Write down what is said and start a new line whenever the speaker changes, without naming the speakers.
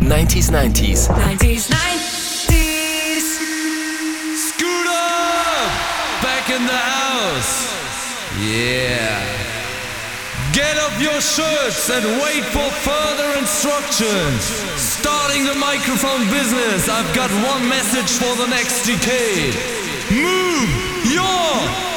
90s, 90s.
90s, 90s.
Scooter! Back in the house. Yeah. Get up your shirts and wait for further instructions. Starting the microphone business, I've got one message for the next decade. Move your